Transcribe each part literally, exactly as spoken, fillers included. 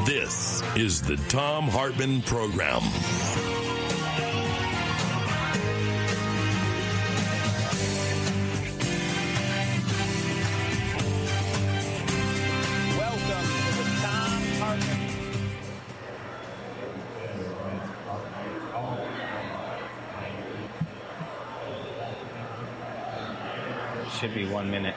This is the Thom Hartmann Program. Welcome to the Thom Hartmann. Should be one minute.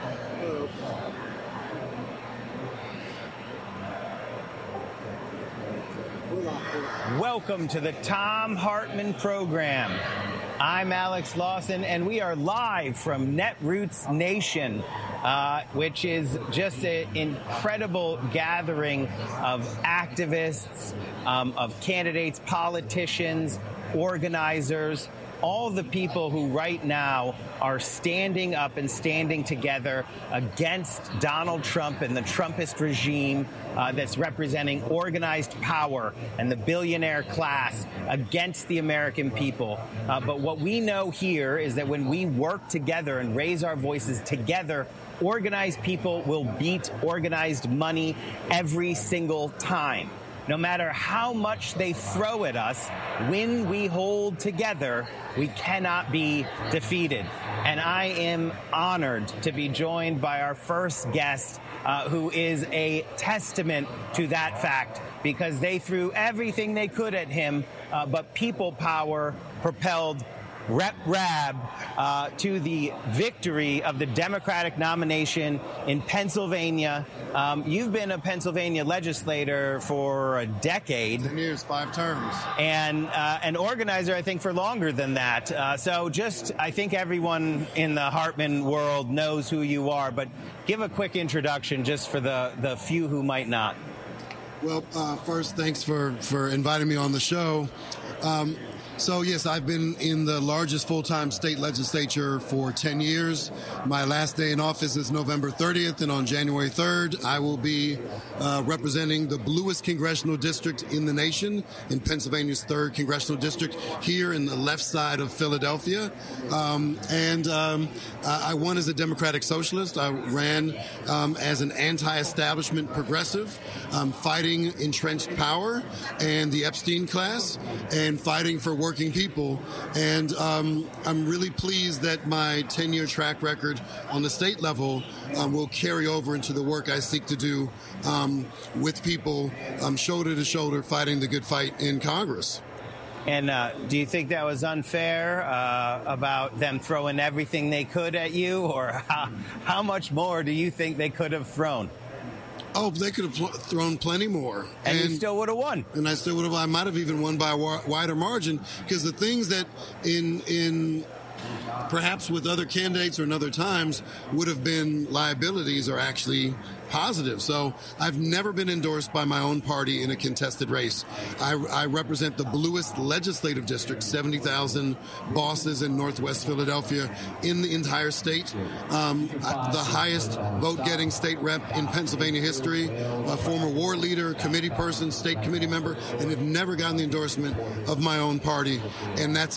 Welcome to the Thom Hartmann Program. I'm Alex Lawson, and we are live from Netroots Nation, uh, which is just an incredible gathering of activists, um, of candidates, politicians, organizers, all the people who right now are standing up and standing together against Donald Trump and the Trumpist regime uh, that's representing organized power and the billionaire class against the American people. Uh, but what we know here is that when we work together and raise our voices together, organized people will beat organized money every single time. No matter how much they throw at us, when we hold together, we cannot be defeated. And I am honored to be joined by our first guest, uh, who is a testament to that fact, because they threw everything they could at him, uh, but people power propelled Rep Rabb uh, to the victory of the Democratic nomination in Pennsylvania. Um, you've been a Pennsylvania legislator for a decade. Ten years, five terms. And uh, an organizer, I think, for longer than that. Uh, so just, I think everyone in the Hartmann world knows who you are, but give a quick introduction just for the, the few who might not. Well, uh, first, thanks for, for inviting me on the show. Um, So, yes, I've been in the largest full-time state legislature for ten years. My last day in office is November thirtieth, and on January third, I will be uh, representing the bluest congressional district in the nation, in Pennsylvania's third congressional district, here in the left side of Philadelphia. Um, and um, I won as a Democratic Socialist. I ran um, as an anti-establishment progressive, um, fighting entrenched power and the Epstein class, and fighting for working people. And um, I'm really pleased that my ten-year track record on the state level um, will carry over into the work I seek to do um, with people um, shoulder to shoulder fighting the good fight in Congress. And uh, do you think that was unfair uh, about them throwing everything they could at you, or how, how much more do you think they could have thrown? Oh, they could have pl- thrown plenty more. And, and you still would have won. And I still would have. I might have even won by a wa- wider margin, because the things that in in perhaps with other candidates or in other times would have been liabilities are actually positive. So I've never been endorsed by my own party in a contested race. I, I represent the bluest legislative district, seventy thousand bosses in Northwest Philadelphia in the entire state. Um, the highest vote-getting state rep in Pennsylvania history, a former war leader, committee person, state committee member, and have never gotten the endorsement of my own party. And that's